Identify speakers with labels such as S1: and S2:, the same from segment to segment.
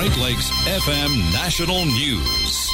S1: Great Lakes FM National News.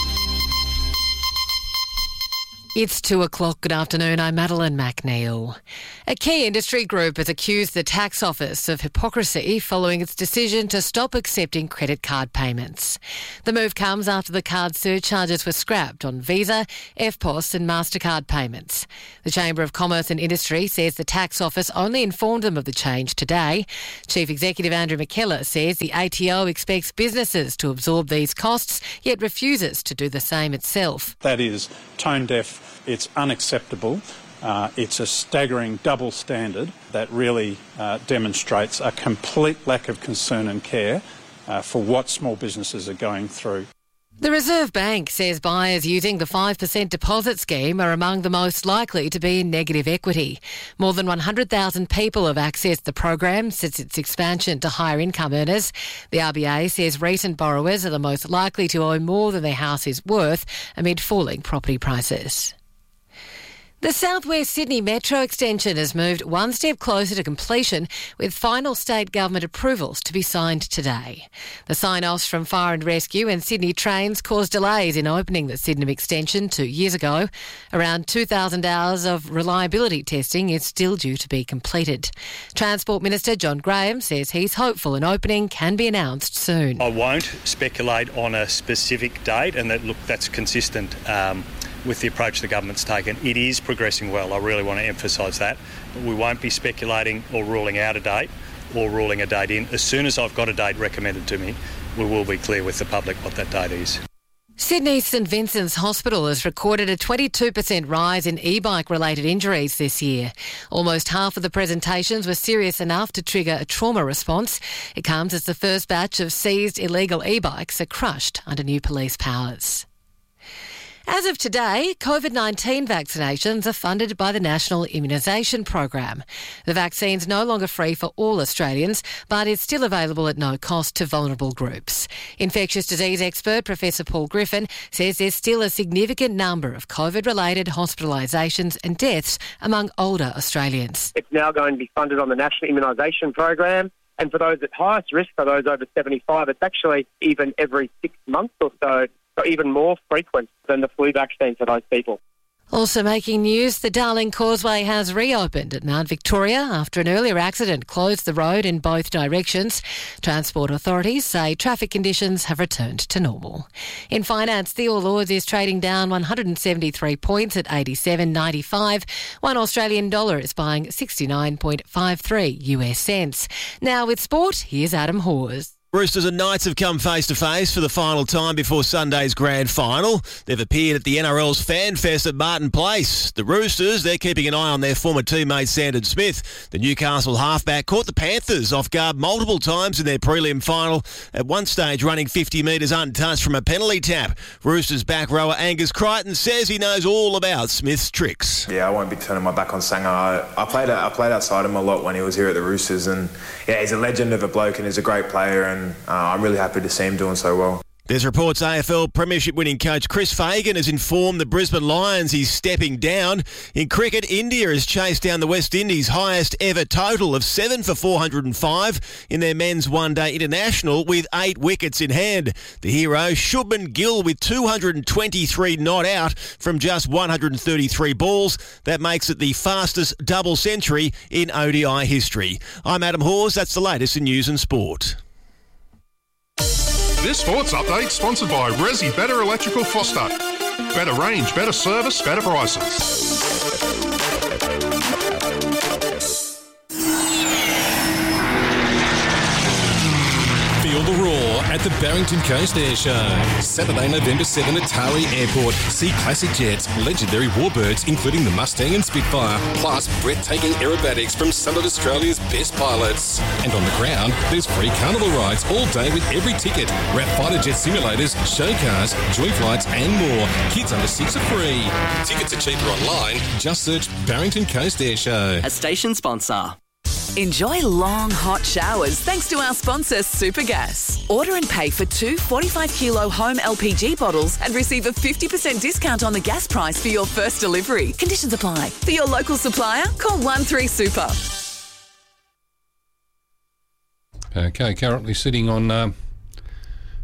S2: It's 2:00. Good afternoon. I'm Madeline McNeil. A key industry group has accused the tax office of hypocrisy following its decision to stop accepting credit card payments. The move comes after the card surcharges were scrapped on Visa, EFTPOS and MasterCard payments. The Chamber of Commerce and Industry says the tax office only informed them of the change today. Chief Executive Andrew McKellar says the ATO expects businesses to absorb these costs, yet refuses to do the same itself.
S3: That is tone deaf. It's unacceptable. It's a staggering double standard that really demonstrates a complete lack of concern and care for what small businesses are going through.
S2: The Reserve Bank says buyers using the 5% deposit scheme are among the most likely to be in negative equity. More than 100,000 people have accessed the program since its expansion to higher income earners. The RBA says recent borrowers are the most likely to owe more than their house is worth amid falling property prices. The South West Sydney Metro extension has moved one step closer to completion, with final state government approvals to be signed today. The sign-offs from Fire and Rescue and Sydney Trains caused delays in opening the Sydenham extension 2 years ago. Around 2,000 hours of reliability testing is still due to be completed. Transport Minister John Graham says he's hopeful an opening can be announced soon.
S4: I won't speculate on a specific date, and that's consistent with the approach the government's taken. It is progressing well. I really want to emphasise that. But we won't be speculating or ruling out a date or ruling a date in. As soon as I've got a date recommended to me, we will be clear with the public what that date is.
S2: Sydney's St Vincent's Hospital has recorded a 22% rise in e-bike related injuries this year. Almost half of the presentations were serious enough to trigger a trauma response. It comes as the first batch of seized illegal e-bikes are crushed under new police powers. As of today, COVID-19 vaccinations are funded by the National Immunisation Program. The vaccine's no longer free for all Australians, but is still available at no cost to vulnerable groups. Infectious disease expert Professor Paul Griffin says there's still a significant number of COVID-related hospitalisations and deaths among older Australians.
S5: It's now going to be funded on the National Immunisation Program. And for those at highest risk, for those over 75, it's actually even every 6 months or so even more frequent than the flu vaccine for those people.
S2: Also making news, the Darling Causeway has reopened at Mount Victoria after an earlier accident closed the road in both directions. Transport authorities say traffic conditions have returned to normal. In finance, the All Ords is trading down 173 points at 87.95. One Australian dollar is buying 69.53 US cents. Now with sport, here's Adam Hawes.
S6: Roosters and Knights have come face-to-face for the final time before Sunday's grand final. They've appeared at the NRL's Fan Fest at Martin Place. The Roosters, they're keeping an eye on their former teammate Sandon Smith. The Newcastle halfback caught the Panthers off guard multiple times in their prelim final, at one stage running 50 metres untouched from a penalty tap. Roosters back rower Angus Crichton says he knows all about Smith's tricks.
S7: Yeah, I won't be turning my back on Sanger. I played outside him a lot when he was here at the Roosters, and yeah, he's a legend of a bloke and he's a great player, and I'm really happy to see him doing so well.
S6: There's reports AFL Premiership winning coach Chris Fagan has informed the Brisbane Lions he's stepping down. In cricket, India has chased down the West Indies' highest ever total of 7 for 405 in their men's one-day international with 8 wickets in hand. The hero, Shubman Gill, with 223 not out from just 133 balls. That makes it the fastest double century in ODI history. I'm Adam Hawes. That's the latest in news and sport.
S8: This sports update sponsored by Resi Better Electrical Foster. Better range, better service, better prices.
S9: Feel the roar at the Barrington Coast Air Show. Saturday, November 7 at Taree Airport. See classic jets, legendary warbirds, including the Mustang and Spitfire, plus breathtaking aerobatics from some of Australia's best pilots. And on the ground, there's free carnival rides all day with every ticket. Rat fighter jet simulators, show cars, joy flights and more. Kids under 6 are free. Tickets are cheaper online. Just search Barrington Coast Air Show.
S10: A station sponsor. Enjoy long, hot showers thanks to our sponsor, Supergas. Order and pay for 2 45-kilo home LPG bottles and receive a 50% discount on the gas price for your first delivery. Conditions apply. For your local supplier, call 13Super.
S11: Okay, currently sitting on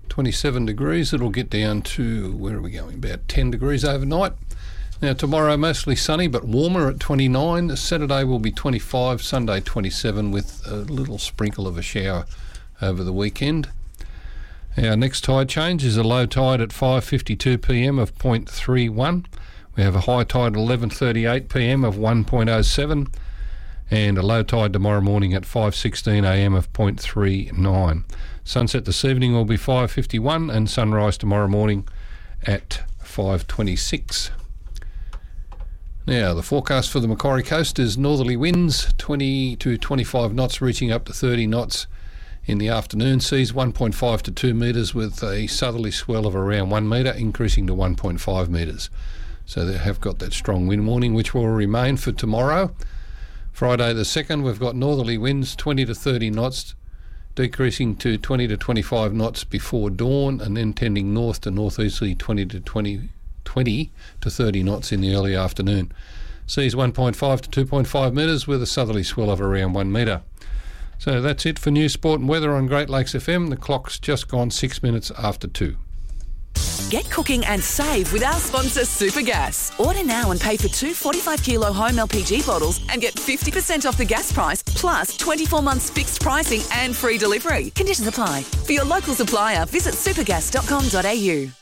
S11: 27 degrees. It'll get down to, where are we going, about 10 degrees overnight. Now tomorrow mostly sunny but warmer at 29. Saturday will be 25, Sunday 27 with a little sprinkle of a shower over the weekend. Our next tide change is a low tide at 5:52 p.m. of 0.31. We have a high tide at 11:38 p.m. of 1.07 and a low tide tomorrow morning at 5:16 a.m. of 0.39. Sunset this evening will be 5:51 and sunrise tomorrow morning at 5:26. Now, the forecast for the Macquarie Coast is northerly winds 20 to 25 knots, reaching up to 30 knots in the afternoon. Seas 1.5 to 2 metres with a southerly swell of around 1 metre, increasing to 1.5 metres. So they have got that strong wind warning, which will remain for tomorrow. Friday the 2nd, we've got northerly winds 20 to 30 knots, decreasing to 20 to 25 knots before dawn, and then tending north to northeasterly 20 to 30 knots in the early afternoon. Seas 1.5 to 2.5 metres with a southerly swell of around 1 metre. So that's it for news, sport and weather on Great Lakes FM. The clock's just gone 6 minutes after 2.
S10: Get cooking and save with our sponsor Supergas. Order now and pay for 2 45-kilo home LPG bottles and get 50% off the gas price, plus 24 months fixed pricing and free delivery. Conditions apply. For your local supplier, visit supergas.com.au.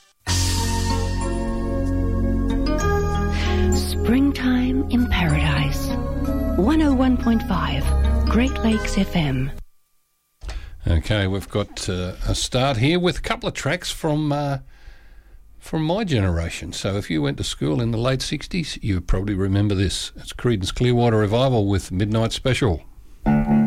S12: Springtime in Paradise. 101.5 Great Lakes FM.
S11: Okay, we've got a start here with a couple of tracks from my generation. So if you went to school in the late 60s, you probably remember this. It's Creedence Clearwater Revival with Midnight Special.